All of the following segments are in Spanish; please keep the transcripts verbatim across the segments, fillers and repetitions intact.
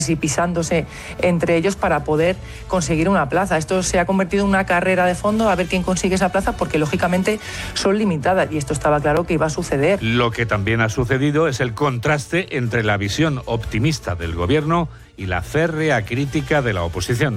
y pisándose entre ellos para poder conseguir una plaza. Esto se ha convertido en una carrera de fondo a ver quién consigue esa plaza, porque lógicamente son limitadas y esto estaba claro que iba a suceder. Lo que también ha sucedido es el contraste entre la visión optimista del gobierno y la férrea crítica de la oposición.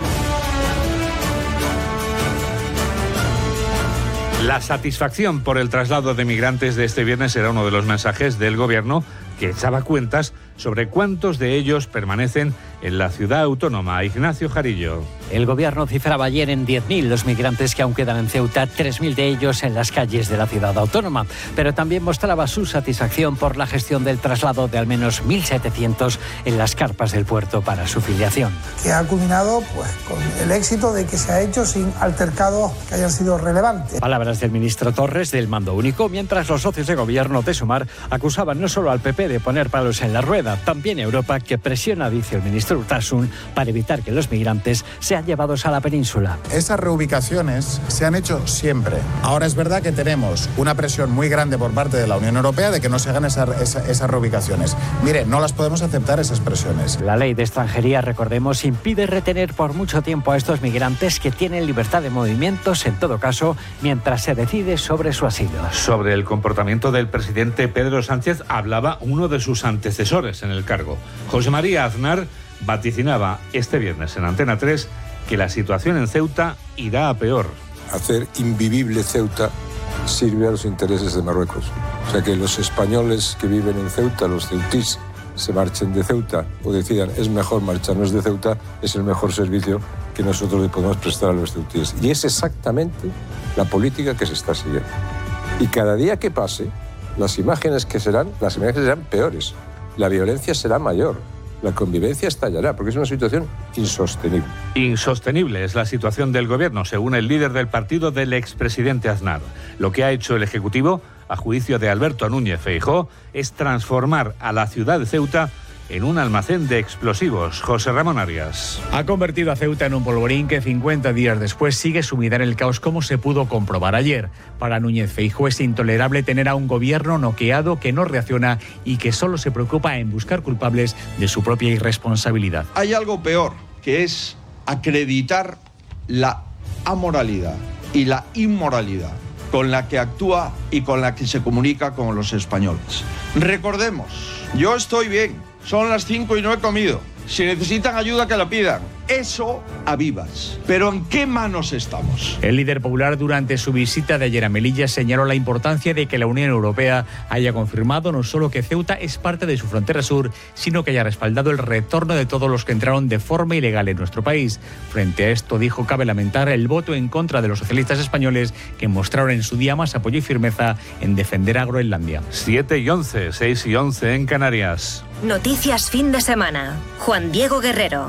La satisfacción por el traslado de migrantes de este viernes era uno de los mensajes del gobierno, que echaba cuentas sobre cuántos de ellos permanecen en la ciudad autónoma. Ignacio Jarillo. El gobierno cifraba ayer en diez mil los migrantes que aún quedan en Ceuta, tres mil de ellos en las calles de la ciudad autónoma. Pero también mostraba su satisfacción por la gestión del traslado de al menos mil setecientos en las carpas del puerto para su filiación. Que ha culminado pues, con el éxito de que se ha hecho sin altercados que hayan sido relevantes. Palabras del ministro Torres del mando único, mientras los socios de gobierno de Sumar acusaban no solo al P P de poner palos en la rueda, también a Europa, que presiona, dice el ministro Urtasun, para evitar que los migrantes sean llevados a la península. Esas reubicaciones se han hecho siempre. Ahora es verdad que tenemos una presión muy grande por parte de la Unión Europea de que no se hagan esa, esa, esas reubicaciones. Mire, no las podemos aceptar esas presiones. La ley de extranjería, recordemos, impide retener por mucho tiempo a estos migrantes que tienen libertad de movimientos, en todo caso, mientras se decide sobre su asilo. Sobre el comportamiento del presidente Pedro Sánchez hablaba uno de sus antecesores en el cargo. José María Aznar vaticinaba este viernes en Antena tres que la situación en Ceuta irá a peor. Hacer invivible Ceuta sirve a los intereses de Marruecos. O sea, que los españoles que viven en Ceuta, los ceutís, se marchen de Ceuta o decidan es mejor marcharnos de Ceuta, es el mejor servicio que nosotros le podemos prestar a los ceutíes. Y es exactamente la política que se está siguiendo. Y cada día que pase, las imágenes que serán, las imágenes serán peores. La violencia será mayor. La convivencia estallará, porque es una situación insostenible. Insostenible es la situación del gobierno, según el líder del partido del expresidente Aznar. Lo que ha hecho el Ejecutivo, a juicio de Alberto Núñez Feijóo, es transformar a la ciudad de Ceuta en un almacén de explosivos. José Ramón Arias. Ha convertido a Ceuta en un polvorín que cincuenta días después sigue sumida en el caos, como se pudo comprobar ayer. Para Núñez Feijóo es intolerable tener a un gobierno noqueado que no reacciona y que solo se preocupa en buscar culpables de su propia irresponsabilidad. Hay algo peor, que es acreditar la amoralidad y la inmoralidad con la que actúa y con la que se comunica con los españoles. Recordemos, yo estoy bien. Son las cinco y no he comido. Si necesitan ayuda, que la pidan. Eso a vivas. Pero ¿en qué manos estamos? El líder popular, durante su visita de ayer a Melilla, señaló la importancia de que la Unión Europea haya confirmado no solo que Ceuta es parte de su frontera sur, sino que haya respaldado el retorno de todos los que entraron de forma ilegal en nuestro país. Frente a esto, dijo, cabe lamentar el voto en contra de los socialistas españoles, que mostraron en su día más apoyo y firmeza en defender a Groenlandia. siete y once, seis y once en Canarias. Noticias fin de semana. Juan Diego Guerrero.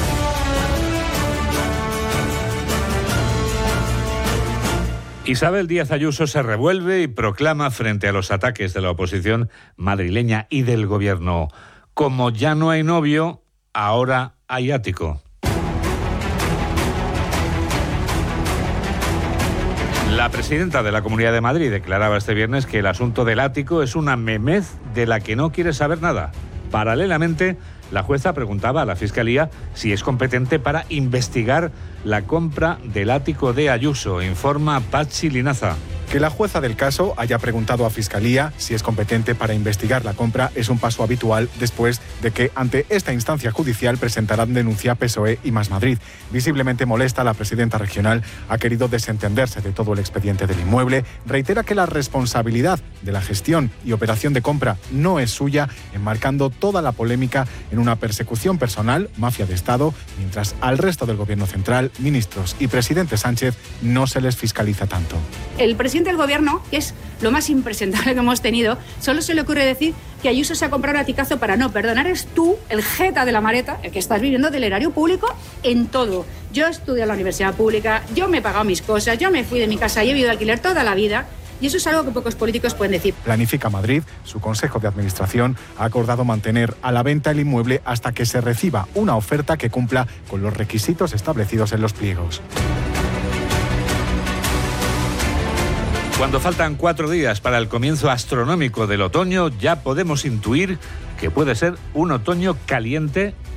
Isabel Díaz Ayuso se revuelve y proclama frente a los ataques de la oposición madrileña y del gobierno: como ya no hay novio, ahora hay ático. La presidenta de la Comunidad de Madrid declaraba este viernes que el asunto del ático es una memez de la que no quiere saber nada. Paralelamente, la jueza preguntaba a la Fiscalía si es competente para investigar la compra del ático de Ayuso, informa Pachi Linaza. Que la jueza del caso haya preguntado a Fiscalía si es competente para investigar la compra es un paso habitual después de que ante esta instancia judicial presentarán denuncia P S O E y Más Madrid. Visiblemente molesta, la presidenta regional ha querido desentenderse de todo el expediente del inmueble, reitera que la responsabilidad de la gestión y operación de compra no es suya, enmarcando toda la polémica en una persecución personal, mafia de Estado, mientras al resto del gobierno central, ministros y presidente Sánchez no se les fiscaliza tanto. El presidente del gobierno, que es lo más impresentable que hemos tenido, solo se le ocurre decir que Ayuso se ha comprado un aticazo para no perdonar. Eres tú, el jeta de la maleta, el que estás viviendo del erario público en todo. Yo estudié en la universidad pública, yo me he pagado mis cosas, yo me fui de mi casa y he vivido de alquiler toda la vida. Y eso es algo que pocos políticos pueden decir. Planifica Madrid. Su Consejo de Administración ha acordado mantener a la venta el inmueble hasta que se reciba una oferta que cumpla con los requisitos establecidos en los pliegos. Cuando faltan cuatro días para el comienzo astronómico del otoño, ya podemos intuir que puede ser un otoño caliente